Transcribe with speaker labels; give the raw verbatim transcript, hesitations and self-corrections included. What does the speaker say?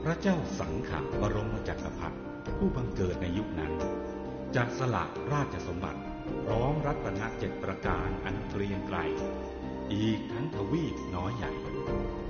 Speaker 1: ระเจ้าสังขะบรมจักรพรรดิผู้บังเกิดในยุคนั้นจะสละราชสมบัติพร้อมรัตนเจ็ดประการอันเกรียงไกรอีกทั้งทวีปน้อยใหญ่